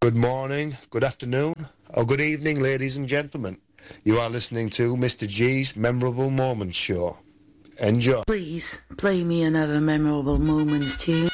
Good morning, good afternoon, or good evening, ladies and gentlemen. You are listening to Mr. G's Memorable Moments Show. Enjoy. Please play me another Memorable Moments tune.